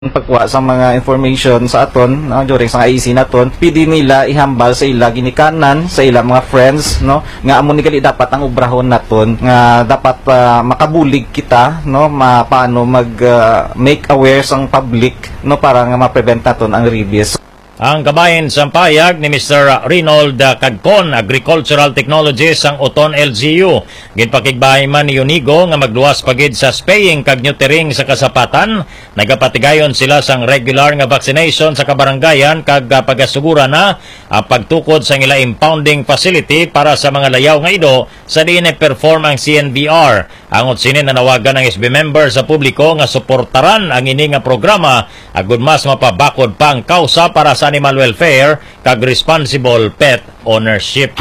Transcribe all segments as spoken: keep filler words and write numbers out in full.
pagkuha sa mga information sa aton no, during sa I C naton pwede nila ihambal sa ila ginikanan sa ila mga friends no nga amo ni gali dapat ang obrahon naton nga dapat uh, makabulig kita no ma paano mag uh, make aware sang public no para nga ma-prevent naton ang rabies. Ang kabahin sa payag ni Mister Reynold Cagcon, Agricultural Technologies ang Uton L G U. Ginpakigbahay man ni Unigo nga magluwas pagid sa spaying kag neutering sa kasapatan. Nagapatigayon sila sang regular nga vaccination sa kabarangayan kag pagasugura na ang pagtukod sa ila impounding facility para sa mga layaw nga ido sa diin perform ang C N V R. Angot sini nanawagan ng S B member sa publiko nga suportaran ang ini nga programa agud mas mapabakod pa ang kausa para sa animal welfare kag responsible pet ownership.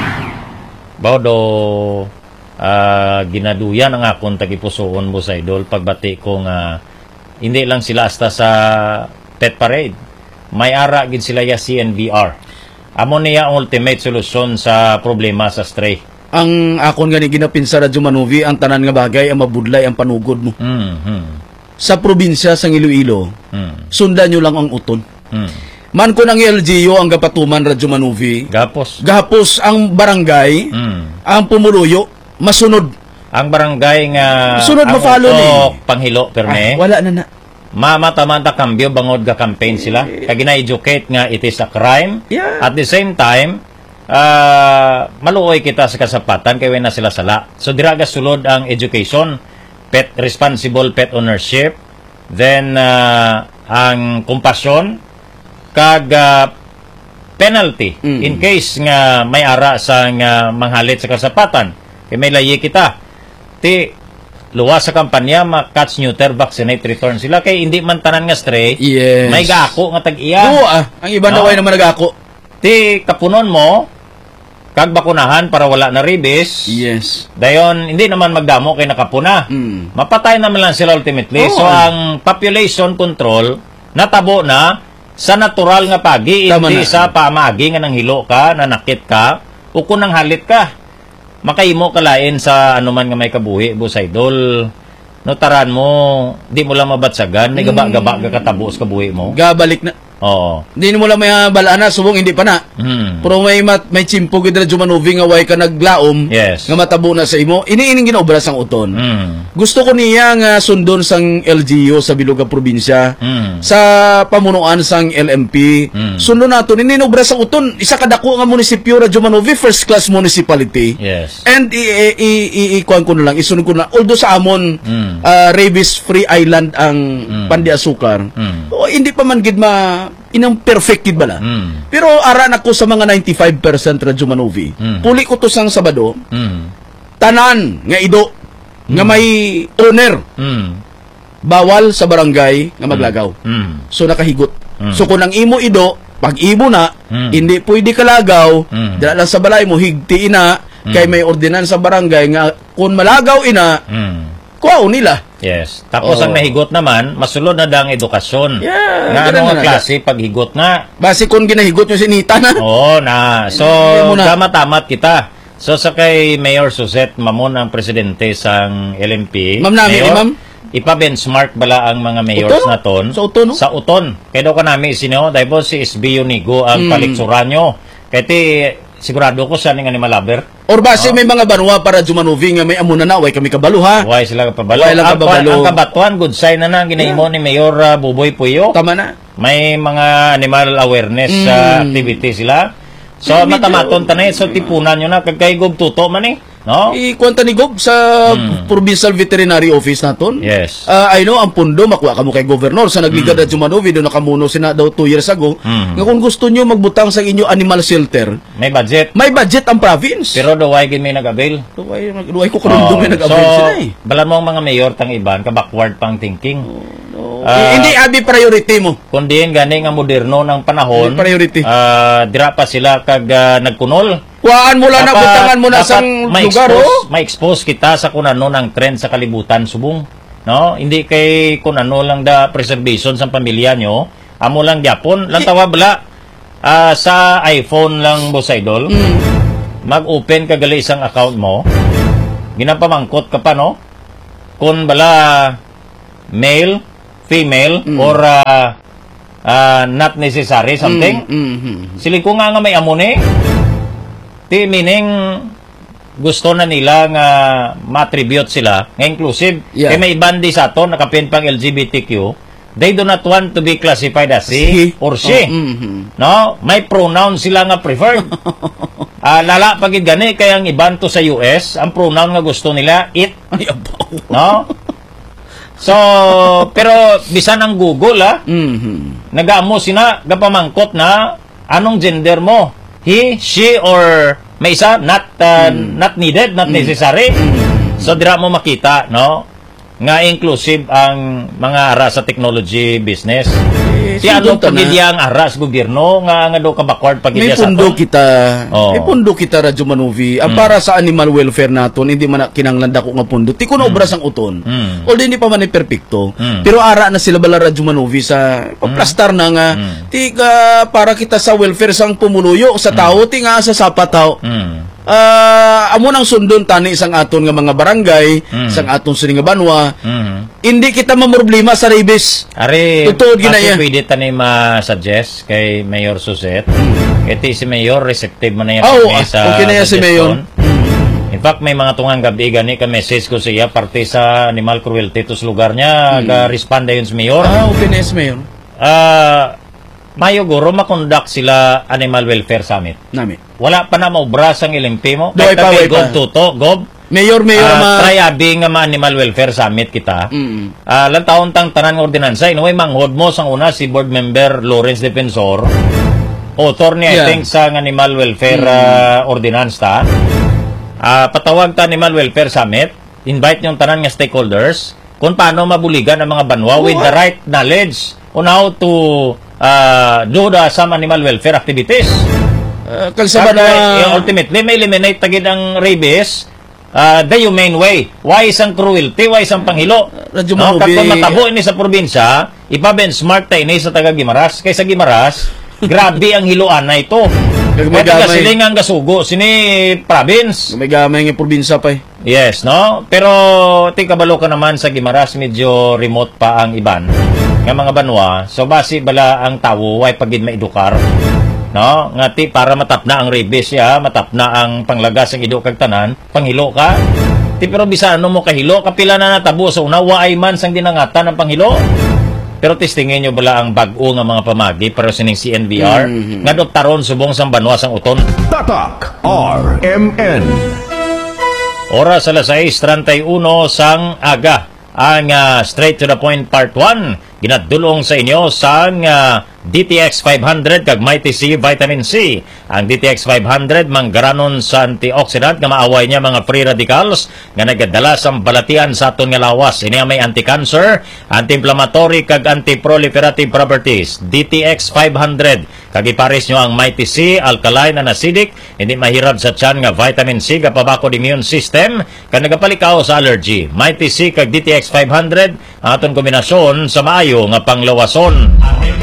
Bawdo uh, ginaduyan ang akong tagipusoon mo sa idol pagbati ko nga hindi lang sila hasta sa pet parade. May ara gid sila ya C N V R. Amo niya ang ultimate solution sa problema sa stray. Ang akon gani ginapinsa Radyo Manovi ang tanan nga bagay ang mabudlay ang panugod mo. Mm-hmm. Sa probinsya sang Iloilo, mm. sundan nyo lang ang uton. Mm. Man ko ng L G U ang gapatuman Radyo Manovi. Gapos. Gapos ang barangay, mm. ang pumuluyo, masunod. Ang barangay nga sunod ma-follow ni panghilo perme. Ah, wala na na. Mama-tamanta kambyo bangod ga campaign sila. Kag gina-educate nga it is a crime. Yeah. At the same time, uh, maluoy kita sa kasapatan kay na sila sala. So dira ga sulod ang education, pet responsible pet ownership, then uh, ang compassion kag uh, penalty mm. in case nga may ara sa nga manghalit sa kasapatan. Kay may layi kita. Ti luwas sa kampanya ma-catch neuter vaccinate return sila kay hindi man tanan nga stray. Yes. May gako nga tag-iya. Oo ah, ang iba no? Naway naman nagako. Ti kapunon mo kag bakunahan para wala na rabies. Yes. Dayon hindi naman magdamo kay nakapuna. Mm. Mapatay naman lang sila ultimately. Oo, so ah. ang population control natabo na sa natural nga pagi, tama hindi na. sa pamagi nga nang hilo ka, nanakit ka, o kung nang halit ka. Makaimo kalain sa anuman nga may kabuhi, boss idol. No taran mo, di mo lang mabatsagan, may gaba-gaba ka katabo sa kabuhi mo. Gabalik na. Oo. Hindi mo lang may uh, balaan na, subong hindi pa na. Hmm. Pero may mat, may chimpo gid Radyo Manovi nga way ka naglaom, yes. nga matabo na sa imo. Iniining ginaobra sang uton. Hmm. Gusto ko niya nga sundon sang L G U sa Biluga probinsya, hmm. sa pamunuan sang L M P. Hmm. Sundon nato ininobra sang uton, isa kadako nga munisipyo Radyo Manovi, first class municipality. Yes. And i i i, i kuan ko na lang, isunod ko na. Although sa amon hmm. uh, rabies free island ang hmm. Pandiasukar. Hmm. O hindi pa man gid ma inang perfect gid bala. Mm. Pero ara na ko sa mga ninety-five percent Radyo Manovi. Mm. Puli ko to sang Sabado. Mm. Tanan nga ido mm. nga may owner. Mm. Bawal sa barangay nga maglagaw. Mm. So nakahigot. Mm. So kung ang imo ido, pag imo na, mm. hindi pwede kalagaw, mm. dala lang sa balay mo higti ina mm. kay may ordinansa sa barangay nga kung malagaw ina, mm. kuwaw nila. Yes. Tapos oh. ang nahigot naman, masulod na dang edukasyon. Yeah, nga ano nga klase paghigot na. Basi kung ginahigot nyo sinita na. Oo na. So, tama-tamat kita. So, sa kay Mayor Suzette Mamon ang presidente sang L M P. Ma'am namin, eh, ma'am? Ipa-benchmark bala ang mga mayors uton? na ton. Sa uton? Sa uton. Kaya daw ka namin isino, dahil po si S B Unigo ang mm. paliksuran nyo. Kaya ti, sigurado ko siya nga ni Malaber. Or base oh. may mga banwa para Jumanovi nga may amuna na, way kami kabalo ha. Way sila kabalo. Way lang kabalo. Ang, ang kabatuan, good sign na na, ginahimo yeah. ni Mayor uh, Buboy Puyo. Tama na. May mga animal awareness mm. uh, activity sila. So, yeah, matamaton tanay. So, tipunan nyo na, kagkaigog tuto man eh. No? I-kwanta ni Gob sa mm. Provincial Veterinary Office naton. Yes. Uh, I know, ang pundo, makuha ka mo kay Governor. Sa nagligad mm. at Jumanovi, doon nakamuno sina daw two years ago. Mm. Nga kung gusto nyo magbutang sa inyo animal shelter, may budget. May budget ang province. Pero duway gin may nag-avail. Duway, duway ko kurundong oh. may nag-avail so, sila eh. Bala mo ang mga mayor tang iban, ka-backward pang thinking. Oh, no. uh, hindi abi priority mo. Kundi gani nga moderno ng panahon. Hindi priority. Uh, dira pa sila kag uh, nagkunol. Kuhaan mo lang na butangan mo na sa lugar, oh. Ma-expose kita sa kung ano ng trend sa kalibutan, subong. No? Hindi kay kung ano lang da preservation sa pamilya nyo. Amo lang gyapon. Lang tawa bala, uh, sa iPhone lang, boss idol, mm. mag-open ka gali isang account mo, ginapamangkot ka pa, no? Kung bala, male, female or uh, uh, not necessary something. Mm, mm, mm. Sili ko nga nga may amone. Ti meaning gusto na nila nga ma-attribute sila nga inclusive. Yeah. Kaya may bandi sa ato nakapin pang L G B T Q. They do not want to be classified as he, He. or she. Oh, mm-hmm. No? May pronoun sila nga preferred. Ah, lala pagid gani kaya ang iban to sa U S, ang pronoun nga gusto nila it. Ay, abaw. No? So, pero bisan ang Google ah, Mhm. nagaamo sina gapamangkot na anong gender mo? He, she, or may isa not uh, not needed, not necessary. So dira mo makita, no? Nga inclusive ang mga ara sa technology business. Eh, Si ano sundot ta na. pagidya ang ara sa gobyerno nga nga do ka backward May pagidya sa pundo ato. kita. Oo. May pundo kita Radyo Manuvi. Ang para sa animal welfare naton, hindi man na kinanglan dako nga pundo. Ti kuno obra sang uton. Mm. Although hindi pa man ni perfecto. Mm. Pero ara na sila bala Radyo Manuvi sa paplastar na nga. Ti ka para kita sa welfare sang pumuluyo sa tao, ti nga sa sapataw. Mm. Ah, amo nang sundon tani isang aton nga mga barangay, Mm. isang aton sining nga banwa. Mm. Hindi kita mamroblema sa rabies. Ari, Totoo, ginaya. pwede tani ma-suggest kay Mayor Suset. Iti si Mayor, receptive man na yan Oh, kami sa okay na yan si Mayor. suggestion. In fact, may mga tungang gabi gani ka message ko siya parte sa animal cruelty tos lugar niya, ga-respond yun si Mayor. Ah, okay na yes, Mayor. Ah, Mayo guro makonduct sila Animal Welfare Summit. Nami. Wala pa na maubras ang ilimpi mo. Doy pa, kay way Gob pa. Tuto, Gob. Mayor, Mayor, Ah, ma... try abi nga ma Animal Welfare Summit kita. Mm. Ah, lang taon tang tanan nga ordinansa. Inuway manghod mo sang una si board member Lawrence Defensor. Author niya, Yeah. I think, sa Animal Welfare ah, Ordinance ta. Ah, patawag ta Animal Welfare Summit. Invite yung tanan nga stakeholders kung paano mabuligan ang mga banwa with the right knowledge on how to uh, do the some animal welfare activities. Uh, kag sa Kaya, banwa... eh, ultimately, may eliminate tagid ang rabies uh, the humane way. Why isang cruelty? Why isang panghilo? Radyo No, Manubi- kung matabo ini sa probinsya, ipa-benchmark ta ini sa taga Gimaras. Kaysa Gimaras, grabe ang hiluan na ito. Kag Kaya taga magamay- siling ang gasugo, sini province. May gamay nga probinsya pa eh. Yes, no? Pero tingkabalo ka naman sa Gimaras, medyo remote pa ang iban nga mga banwa. So basi bala ang tawo way pagid maedukar. No? Nga ti para matapna ang rabies ya, matapna ang panglagas ang ido kag tanan, panghilo ka. Ti pero bisan ano mo kahilo, kapila na natabo sa una waay man sang dinangatan ang panghilo. Pero testingin nyo bala ang bag-o nga mga pamagi pero sining C N V R nga doktaron subong sang banwa sang uton. Tatak R M N. Oras alas sais treinta y uno sang aga. Ang uh, Straight to the Point Part one. Ginadulong sa inyo sang uh, D T X five hundred kag Mighty C Vitamin C. Ang D T X five hundred manggaranon sa antioxidant nga maaway niya mga free radicals nga nagadala sa balatian sa aton nga lawas. Ini may anti-cancer, anti-inflammatory kag anti-proliferative properties. D T X five hundred kag ipares nyo ang Mighty C, alkaline and acidic, hindi mahirap sa tiyan nga vitamin C kapabako di immune system kag nagapalikaw sa allergy. Mighty C kag D T X five hundred ang aton kombinasyon sa maayo nga panglawason.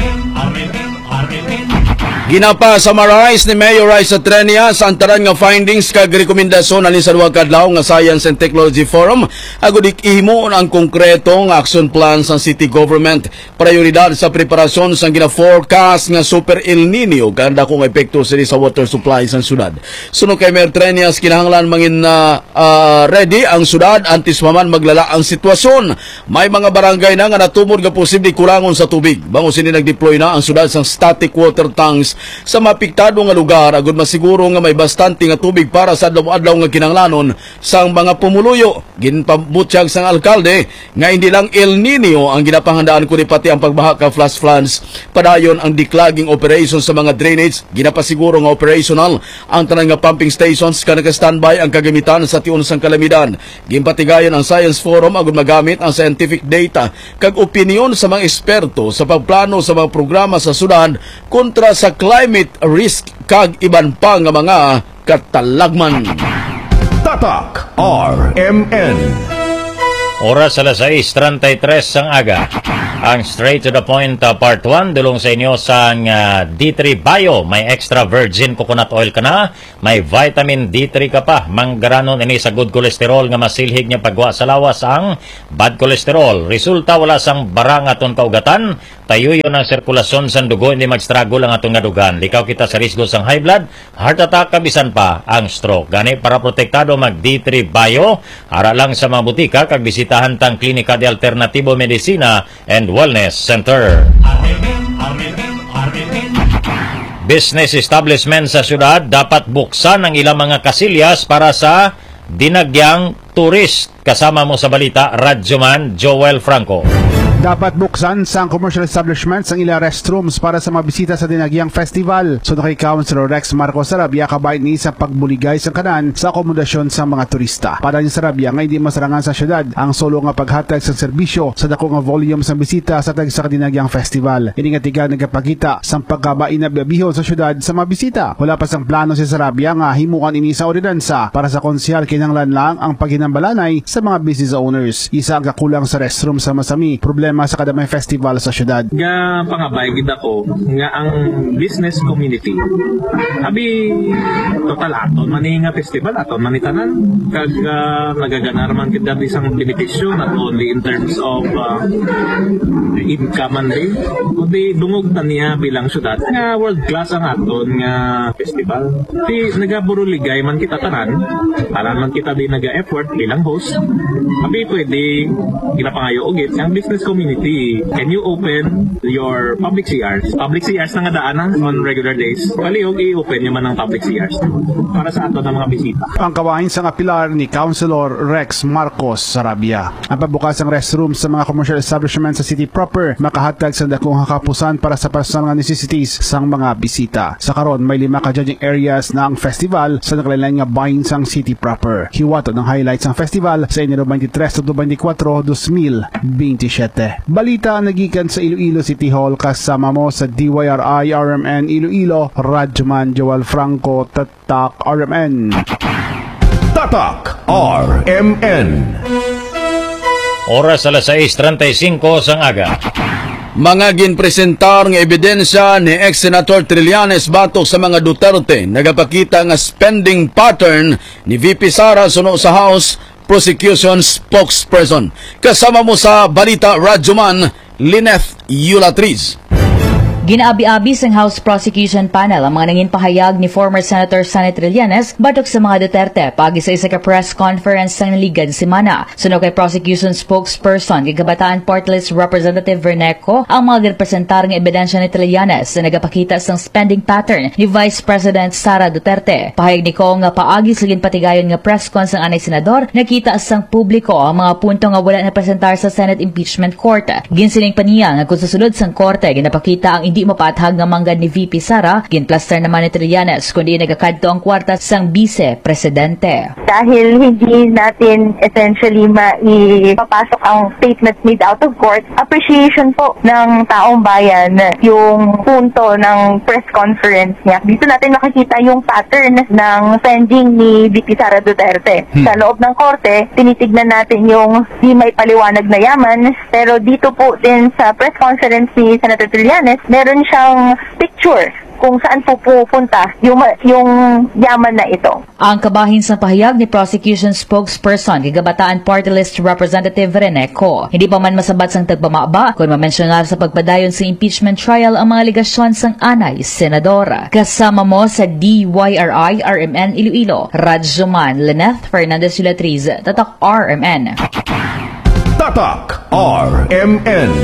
Ginapa summarize ni Mayor Raisa Trenia sa antaran nga findings kag rekomendasyon alin sa duha ka adlaw nga Science and Technology Forum agud ihimo ang konkretong action plan sa city government, prioridad sa preparasyon sa gina-forecast nga Super El Nino kanda kung epekto sini sa water supply sa syudad. Suno kay Mayor Trenias kinahanglan mangin na uh, ready ang syudad antes maman maglala ang sitwasyon. May mga barangay na nga natumod nga posible kulangon sa tubig. Bango sini nag-deploy na ang syudad sa static water tanks sa mapiktado nga lugar agud masiguro nga may bastante nga tubig para sa adlaw-adlaw nga kinahanglanon sang mga pumuluyo. Ginpabutyag sang alkalde nga hindi lang El Nino ang ginapahandaan kundi pati ang pagbaha ka flash floods. Padayon ang declogging operation sa mga drainage, ginapasiguro nga operational ang tanan nga pumping stations ka naka-standby ang kagamitan sa tiun sang kalamidad. Ginpatigayon ang Science Forum agud magamit ang scientific data kag opinyon sa mga eksperto sa pagplano sa mga programa sa syudad kontra sa climate risk kag iban pa nga mga katalagman. Tatak R M N. Oras alas sais treinta y tres sang aga. Ang straight to the point uh, part one dulong sa inyo sang uh, D three Bio. May extra virgin coconut oil ka na, may vitamin D three ka pa. Manggaranon ini sa good cholesterol nga masilhig niya pagwa sa lawas ang bad cholesterol. Resulta wala sang barang aton kaugatan, tayo yun ang sirkulasyon sa dugo, hindi mag-struggle ang atong ngadugan. Likaw kita sa risgo sang high blood, heart attack, kabisan pa ang stroke. Gani para protektado mag D three Bio, ara lang sa mga butika kag bisitahan tang Klinika de Alternativo Medicina and Wellness Center. Business establishment sa syudad dapat buksan ang ilang mga kasilyas para sa dinagyang turist. Kasama mo sa balita, Radyoman Joel Franco. Dapat buksan sa commercial establishments ang ilang restrooms para sa mga bisita sa Dinagyang Festival. So kay Councilor Rex Marcos Sarabia, kabayan ni sa pagbuligay sa kanan sa akomodasyon sa mga turista. Para ni Sarabia nga hindi masarangan sa syudad ang solo nga paghatag sa serbisyo sa dako nga volume sa bisita sa tag sa Dinagyang Festival. Ini nga tiga nagapakita sa pagkabain na biyahon sa syudad sa mga bisita. Wala pa sang plano si Sarabia nga himukan ini sa ordinansa para sa konsyal kinahanglan lang ang paghinambalanay sa mga business owners. Isa ang kakulang sa restroom sa Masami. Problema sa kada may festival sa syudad. Nga pangabay gid ako nga ang business community abi total aton mani nga festival aton manitanan kag uh, nagaganar man gid dati isang limitation not only in terms of uh, income man rin kundi dungog ta niya bilang syudad nga world class ang aton nga festival. Di nagaburuligay man kita tanan alam man kita di naga-effort bilang host abi pwede ginapangayo ugit ang business community. Can you open your public C Rs? Public C Rs na nga daanan on regular days. Palihog i-open nyo man ang public C Rs para sa ato ng mga bisita. Ang kawain sa nga pilar ni Councilor Rex Marcos Sarabia. Ang pabukas ng restroom sa mga commercial establishments sa city proper makahatag sa dakong kapusan para sa personal nga necessities sang mga bisita. Sa karon may lima ka judging areas na ang festival sa nakalain nga bahin sang city proper. Hiwato ng highlights ng festival sa Enero twenty-tres to twenty-four, twenty twenty-seven. Balita nagikan sa Iloilo City Hall kasama mo sa D Y R I R M N Iloilo, Radyoman Joel Franco, Tatak R M N. Tatak R M N. Oras alas sais treinta y cinco sang aga. Mga ginpresentar nga ebidensya ni ex-senator Trillanes batok sa mga Duterte nagapakita nga spending pattern ni V P Sara suno sa House Prosecution Spokesperson. Kasama mo sa balita, Radyoman Lineth Eulatriz. Ginaabi-abi sa House Prosecution Panel ang mga nangin pahayag ni former Senator Sonny Trillanes batok sa mga Duterte pagi sa isa ka press conference sa naligan si Mana. Suno kay Prosecution Spokesperson kay Kabataan Party List Representative Verneco ang mga ginpresentar ng ebidensya ni Trillanes na nagapakita sa spending pattern ni Vice President Sara Duterte. Pahayag ni ko nga paagi sa ginpatigayon nga press con sa anay senador nakita sang publiko ang mga punto nga wala na presentar sa Senate Impeachment Court. Ginsiling pa niya nga kung susunod sang korte ginapakita ang hindi mapathag nga manggad ni V P Sara, ginplaster naman ni Trillanes kundi nagakadto ang kwarta sang vice-presidente. Dahil hindi natin essentially maipapasok ang statement made out of court, appreciation po ng taong bayan yung punto ng press conference niya. Dito natin makikita yung pattern ng spending ni V P Sara Duterte. Hmm. Sa loob ng korte, tinitignan natin yung di may paliwanag na yaman, pero dito po din sa press conference ni Senator Trillanes, meron siyang picture kung saan po pupunta yung, yung yaman na ito. Ang kabahin sa pahayag ni Prosecution Spokesperson Gigabataan Party List Representative Verneco. Hindi pa man masabat sang tagpamaba kung mamensyonal sa pagpadayon sa impeachment trial ang mga aligasyon sang anay senadora. Kasama mo sa D Y R I R M N Iloilo, Radyoman Lineth Fernandez Eulatriz, Tatak R M N. Tatak R M N.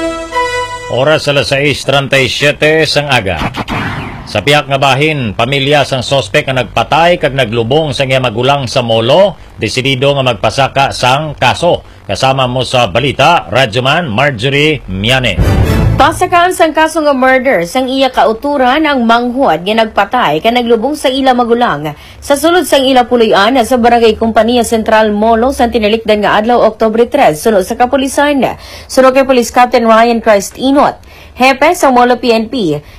Oras alas sais treinta y siete sang aga. Sa piyak nga bahin, pamilya sang sospek nga nagpatay kag naglubong sa nga magulang sa Molo, desidido nga magpasaka sang kaso. Kasama mo sa balita, Radyoman Marjorie Miane. Pasakaan sang kaso nga murder sang iya kauturan ang manghuad nga nagpatay ka naglubong sa ila magulang sa sulod sang ila puloy-an sa Barangay Kompanya Central Molo sa tinalikdan nga adlaw Oktubre tres sunod sa kapulisan. Sunod kay Police Captain Ryan Christ Inot, hepe sa Molo P N P,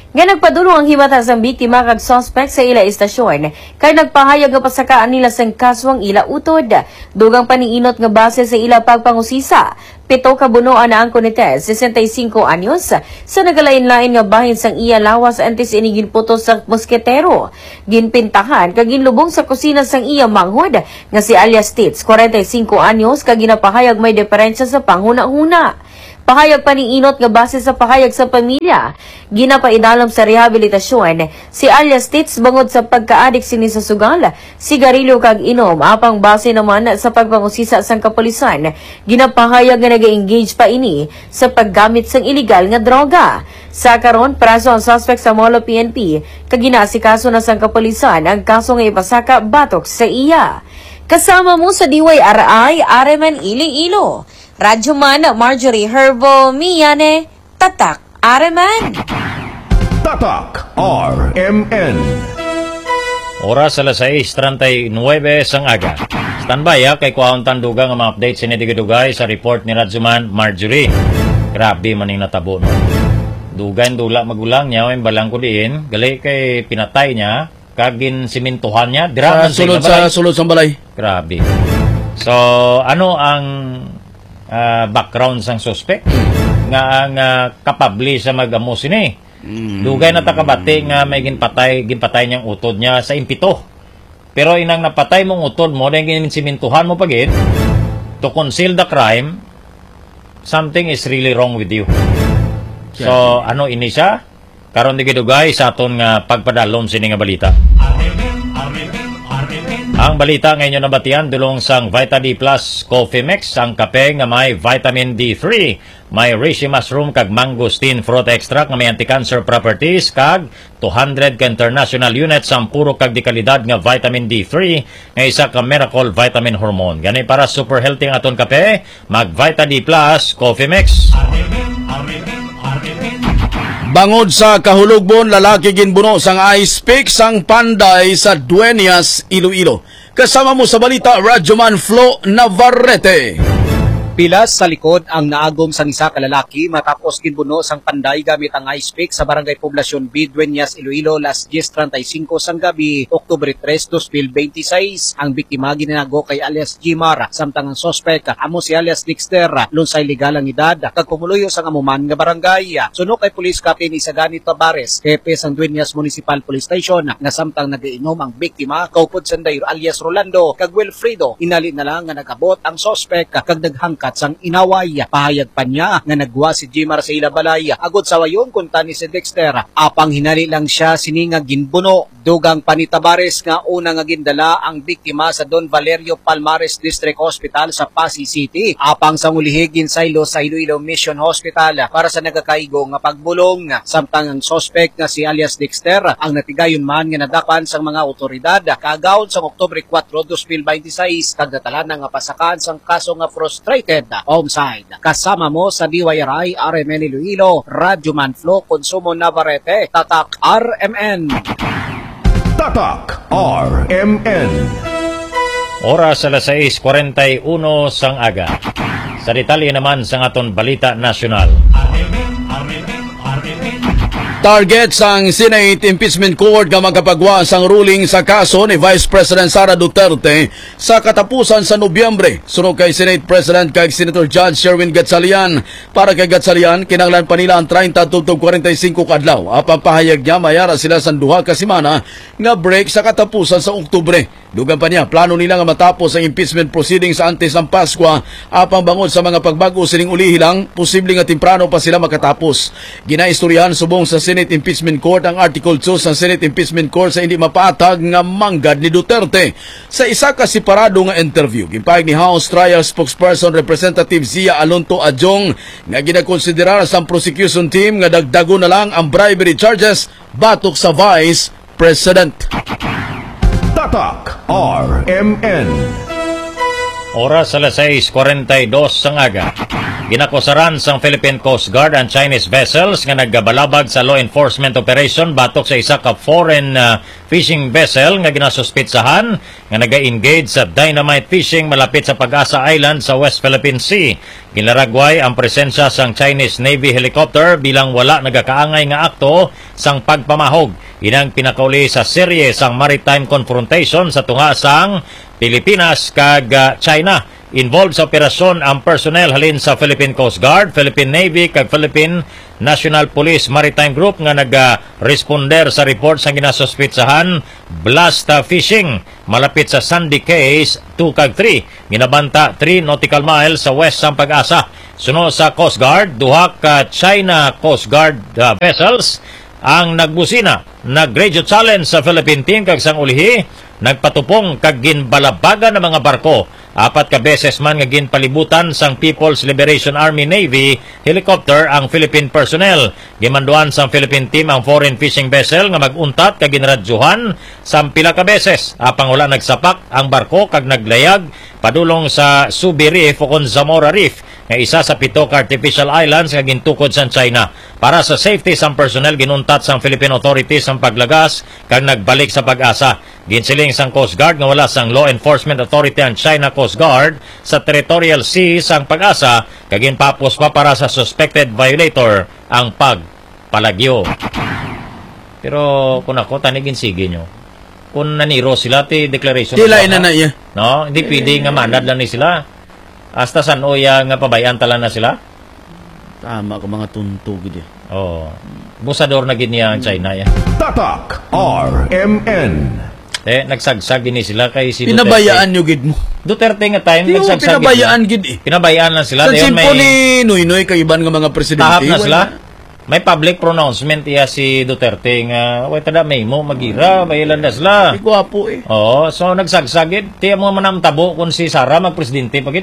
nga nagpadulong ang himata sang biktima kag suspect sa ila istasyon kay nagpahayag nga pasakaan nila sang kaso ang ila utod. Dugang paniinot nga base sa ila pagpangusisa, pito ka bunoan na ang Conites, sesenta y cinco anyos, sa nagalain-lain nga bahin sang iya lawas antes inigin putos sa mosketero. Ginpintahan kag ginlubong sa kusina sang iya manghod nga si alias Tits, cuarenta y cinco anyos, kag ginapahayag may diferensya sa panghuna-huna. Pahayag paniinot nga base sa pahayag sa pamilya, ginapaidalam sa rehabilitasyon si alias Tits bangod sa pagkaadik sini sa sugal, sigarilyo kag inom. Apang base naman sa pagpangusisa sang kapulisan, ginapahayag nga nag-engage pa ini sa paggamit sang illegal nga droga. Sa karon, praso ang suspect sa Molo P N P, kag ginaasikaso na sang kapulisan ang kaso nga ipasaka batok sa iya. Kasama mo sa D Y R I, Areman Iloilo. Radyo man, Marjorie Herbo, Miyane, Tatak, Areman. Tatak R M N. Oras alas sais treinta y nueve sang aga. Standby ha, kay kuhaon tanduga nga mga update sinidigidugay sa report ni Radyoman Marjorie. Grabe maning natabo no. Dugay dula magulang niya, yung balang ko diin, gali kay pinatay niya, kagin simintuhan niya, dira Sa sulod sa sulod sa balay. Grabe. So, ano ang uh, background sang suspect? Nga ang uh, kapabli sa mag-amo sini. Mm. Dugay na takabati nga may ginpatay, ginpatay niyang utod niya sa impito. Pero inang napatay mong utod mo, dahil simintuhan mo pagit, to conceal the crime, something is really wrong with you. So, ano ini siya? Karon di gidugay sa aton nga pagpadalom sini nga balita. Ang balita ngayon nabatian dulong sang Vita D Plus Coffee Mix, ang kape nga may vitamin D three, may reishi mushroom kag mangosteen fruit extract nga may anti-cancer properties kag two hundred ka international units ang puro kag di kalidad nga vitamin D three nga isa ka miracle vitamin hormone. Gani para super healthy ang aton kape, mag Vita D Plus Coffee Mix. Bangod sa kahulugbon, lalaki ginbuno sang ice pick sang panday sa Dueñas, Iloilo. Kasama mo sa balita, Radyoman Flo Navarrete. Pilas sa likod ang naagom sang isa ka lalaki matapos ginbuno sang panday gamit ang ice pick sa Barangay Poblacion B, Dueñas, Iloilo, las diez treinta y cinco sang gabi, Oktubre tres, dos mil veintiséis. Ang biktima ginanago kay alias Jimar, samtang ang sospek amo si alias Dexter, lunsay legal ang edad, kag pumuluyo sang amuman nga barangay. Suno kay Police Captain Isagani Tabares, hepe sang Dueñas Municipal Police Station, nga samtang nagiinom ang biktima, kaupod sanday alias Rolando, kag Wilfredo, inali na lang nga nagabot ang sospek kag naghangkat sang inaway. Pahayag pa niya nga nagwa si Jimar sa ila balay agod sa wayon kunta ni si Dexter. Apang hinali lang siya sini nga ginbuno. Dugang panitabares nga una nga gindala ang biktima sa Don Valerio Palmares District Hospital sa Pasig City. Apang sa ngulihigin saylo sa Iloilo Mission Hospital para sa nagakaigo nga pagbulong. Samtang ang suspect nga si alias Dexter ang natigayon man nga nadapan sang mga otoridad kagawon sa Oktubre cuatro, dos mil veintiséis kag natala na nga pasakan sang kaso nga frustrated homicide. Kasama mo sa D Y R I, R M N Iloilo, Radyoman Flo Consumo Navarrete, Tatak R M N. Tatak R M N. Oras alas sais cuarenta y uno sang aga. Sa detalye naman sa aton balita nasyonal. Target sang Senate Impeachment Court nga magkapagwa sang ruling sa kaso ni Vice President Sara Duterte sa katapusan sa Nobyembre. Sunod kay Senate President kay Senator Judge Sherwin Gatchalian. Para kay Gatchalian, kinanglan pa nila ang thirty tubtog cuarenta y cinco kadlaw. Apang pahayag niya mayara sila sa duha ka semana nga break sa katapusan sa Oktubre. Dugan pa niya, plano nila nga matapos ang impeachment proceedings sa antes ng Pasko. Apang bangod sa mga pagbago sining ulihi lang, posible nga temprano pa sila makatapos. Ginaistoryahan subong sa Senate Impeachment Court ang Article two sa Senate Impeachment Court sa hindi mapatag nga manggad ni Duterte. Sa isa ka separado nga interview, gimpahig ni House Trial Spokesperson Representative Zia Alonto Adjong nga ginakonsiderar sa prosecution team nga dagdago na lang ang bribery charges batok sa Vice President. Tatak R M N. Oras alas sais kuwarenta y dos sang aga. Ginakusaran sang Philippine Coast Guard ang Chinese vessels nga naggabalabag sa law enforcement operation batok sa isa ka foreign uh, fishing vessel nga ginasuspitsahan nga naga-engage sa dynamite fishing malapit sa Pag-asa Island sa West Philippine Sea. Ginlaragway ang presensya sang Chinese Navy helicopter bilang wala nagakaangay nga akto sang pagpamahog. Inang pinakauli sa serye sang maritime confrontation sa tunga sang Pilipinas kag uh, China. Involved sa operasyon ang personnel halin sa Philippine Coast Guard, Philippine Navy kag Philippine National Police Maritime Group nga naga-responder sa report sa ginasuspitsahan blast fishing malapit sa Sandy Cays two kag three. Ginabanta three nautical miles sa west sang Pag-asa. Suno sa Coast Guard, duha ka China Coast Guard uh, vessels ang nagbusina. Nag-radio challenge sa Philippine team kag sang ulihi, nagpatupong kag ginbalabagan ng mga barko. Apat ka beses man nga ginpalibutan sang People's Liberation Army Navy helicopter ang Philippine personnel. Gimanduan sang Philippine team ang foreign fishing vessel nga maguntat kag ginradyohan sang pila ka beses. Apang wala nagsapak ang barko kag naglayag padulong sa Subi Reef o kon Zamora Reef nga isa sa pito ka artificial islands nga gintukod sa China. Para sa safety sang personnel ginuntat sang Philippine authorities ang paglagas kag nagbalik sa Pag-asa. Ginsiling sang Coast Guard nga wala sang law enforcement authority ang China Coast Guard sa territorial sea sang Pag-asa kag ginpapos pa para sa suspected violator ang pagpalagyo. Pero kung ako tanigin sige nyo, kung naniro sila ti declaration Tila ina na iya. No, hindi pwede nga manad lang ni sila. Hasta san oya nga pabayan tala na sila. Tama ka mga tuntog di. Oh. Busador na gid niya ang China ya. Tatak R M N. Eh, nagsagsag ni sila kay si Pinabayaan nyo gid mo. Duterte nga time Di mo nagsagsag. pinabayaan gid eh. Pinabayaan lang sila. Sa Dayon simpo may ni Noynoy kay iban nga mga presidente. tahap na sila. May public pronouncement iya si Duterte nga way tada may mo magira, bayilan na sila. Di gwapo eh. Oo, so nagsagsagid. Tiya mo manamtabo kung si Sara magpresidente pagit.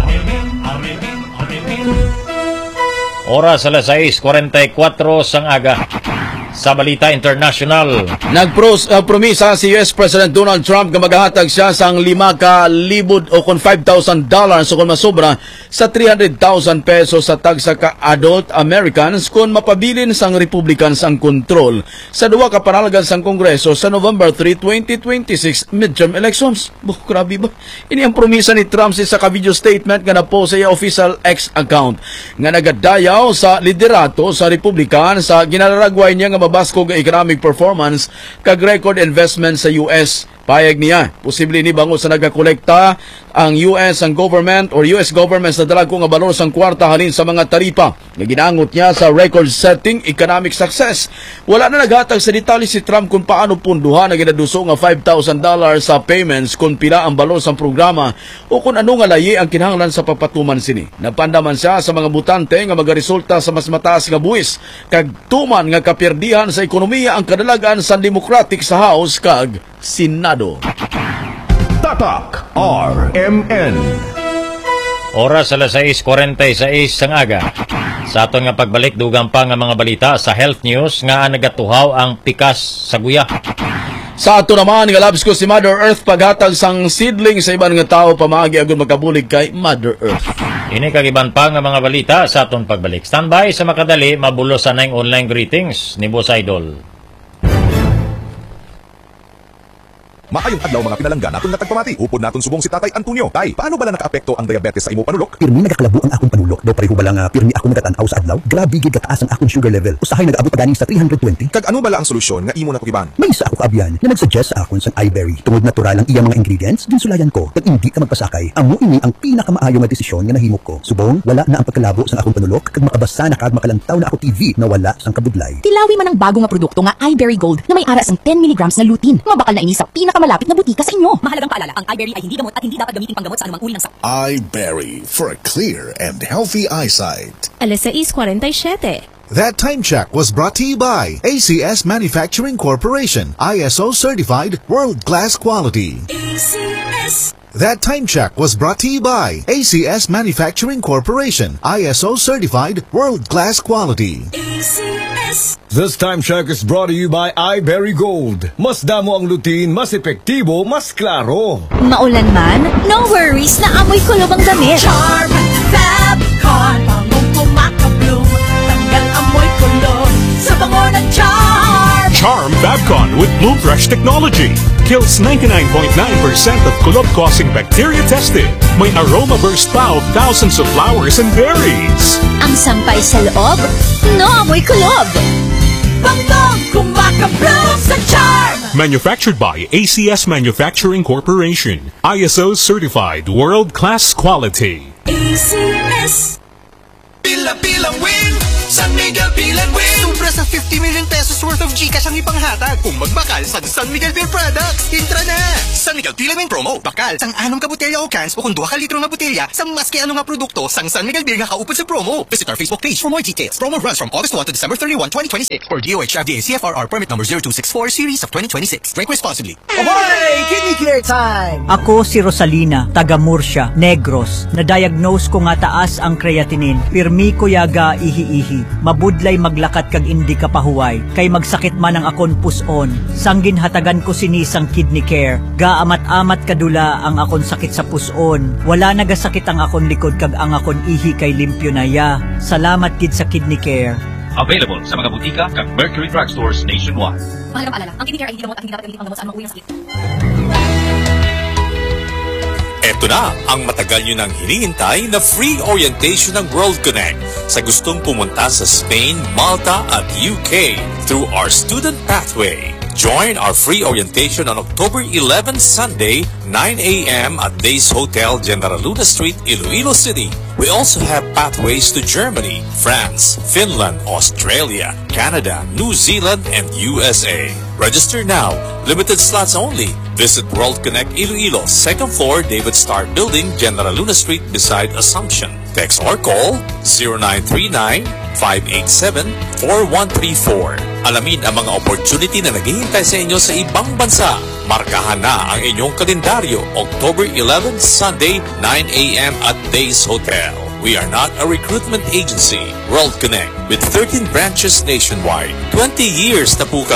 Oras alas sais kuwarenta y kuwatro sang aga. Sa Balita International. Nagpros uh, promisa si U S President Donald Trump nga maghahatag siya sang lima ka libod o kon five thousand dollars o kon masobra sa three hundred thousand pesos sa tagsa ka adult Americans kung mapabilin sang Republicans ang kontrol sa duwa ka panalgan sang Kongreso sa November third, twenty twenty-six midterm elections. Buh, grabe ba? Ini ang promisa ni Trump sa isa ka video statement nga napost sa iya official X account nga nagadayaw sa liderato sa Republican sa ginararagway niya nga mabaskog ang economic performance kag record investment sa U S. Payag niya, posible ni bango sa nagakolekta ang U S ang government or U S government sa dalago nga balor sang kwarta halin sa mga taripa nga ginaangot niya sa record-setting economic success. Wala na naghatag sa detalye si Trump kung paano punduhan na ginaduso nga five thousand dollars sa payments kung pila ang balor sang programa o kung ano nga layi ang kinahanglan sa pagpatuman sini. Napandaman siya sa mga butante nga magaresulta sa mas mataas nga buwis kag tuman nga kapierdihan sa ekonomiya ang kadalagan sa Democratic sa House kag Senado. Tatak R M N. Oras alas sais kuwarenta y sais sang aga. Sa aton nga pagbalik dugang pa nga mga balita sa health news nga nagatuhaw ang pikas sa guya. Sa ato naman nga labs ko si Mother Earth paghatag sang seedling sa iban nga tao pamaagi agon makabulig kay Mother Earth. Ini kagiban pa nga mga balita sa aton pagbalik. Standby sa makadali mabulos sa nang online greetings ni Boss Idol. Maayong adlaw mga pinalanggan naton nga tagpamati. Upod naton subong si Tatay Antonio. Tay, paano bala nakaapekto ang diabetes sa imo panulok? Pirmi nagakalabo ang akong panulok. Daw pareho bala nga pirmi ako nagatanaw sa adlaw. Grabe gid kataas ang akong sugar level. Usahay nagaabot pa ganing sa three hundred twenty. Kag ano bala ang solusyon nga imo natukiban? May isa ako kaabyan na nagsuggest sa akon sang iBerry. Tungod natural ang iyang mga ingredients, ginsulayan ko. Kag hindi ka magpasakay. Amo ini ang pinakamaayo nga desisyon nga nahimok ko. Subong wala na ang pagkalabo sa akong panulok kag makabasa na kag makalantaw na ako T V na wala sang kabudlay. Tilawi man ang bago nga produkto nga iBerry Gold na may aras ang ten milligrams na lutein. Mabakal na ini sa pinakamalapit na butika sa inyo. Mahalagang paalala, ang iBerry ay hindi gamot at hindi dapat gamitin panggamot sa anumang uri ng sakit. iBerry for a clear and healthy eyesight. alas sais kuwarenta y siyete. That time check was brought to you by A C S Manufacturing Corporation, I S O certified, world-class quality. A C S That time check was brought to you by A C S Manufacturing Corporation, I S O certified, world-class quality. A C S. This time check is brought to you by iBerry Gold. Mas damo ang lutin, mas epektibo, mas klaro. Maulan man, no worries na amoy kulob ang damit. Charm Fabcon, bangong kumakabloom, tanggal amoy kulob sa bango ng Charm. Charm Fabcon with Bloom Fresh technology kills ninety-nine point nine percent of kulob-causing bacteria tested. May aroma burst pa of thousands of flowers and berries. Ang sampay sa loob, no amoy kulob. Bangong kumakabloom sa Charm. Manufactured by A C S Manufacturing Corporation, I S O certified, world-class quality. A C S. Pila-pilang win! San Miguel Bilan win! Sobra sa fifty million pesos worth of Gcash ang ipanghatag kung magbakal sa San Miguel Beer Products. Intra na! San Miguel Bilan win promo. Bakal sang anong ka botelya o cans o kung duha ka litro nga botelya sang maski anong nga produkto sang San Miguel Beer nga kaupod sa promo. Visit our Facebook page for more details. Promo runs from August first to December thirty-first, twenty twenty-six or D O H F D A C F R R permit number zero two six four series of twenty twenty-six. Drink responsibly. Ahoy! Kidney Care time! Ako si Rosalina, taga Murcia, Negros. Na-diagnose ko nga taas ang creatinine. Pirmi ko yaga ihi-ihi. Mabudlay maglakad kag indi ka pahuway. Kay magsakit man ang akon puson. Sanggin hatagan ko sinisang Kidney Care. Gaamat-amat kadula ang akon sakit sa puson. Wala nagasakit ang akon likod kag ang akon ihi kay limpyo na ya. Salamat kid sa Kidney Care. Available sa mga butika kag Mercury Drugstores nationwide. Mahalagang paalala, ang Kidney Care ay hindi gamot at hindi dapat gamitin pang gamot sa anumang uri ng sakit. Ito na ang matagal nyo nang hinihintay na free orientation ng World Connect sa gustong pumunta sa Spain, Malta at U K through our student pathway. Join our free orientation on October eleventh, Sunday, nine a m at Days Hotel, General Luna Street, Iloilo City. We also have pathways to Germany, France, Finland, Australia, Canada, New Zealand, and U S A. Register now. Limited slots only. Visit World Connect Iloilo, second floor, David Starr Building, General Luna Street, beside Assumption. Text or call zero nine three nine, five eight seven, four one three four. Alamin ang mga opportunity na naghihintay sa inyo sa ibang bansa. Markahan na ang inyong kalendaryo, October eleventh, Sunday, nine a m at Days Hotel. We are not a recruitment agency. World Connect with thirteen branches nationwide. twenty years na po kami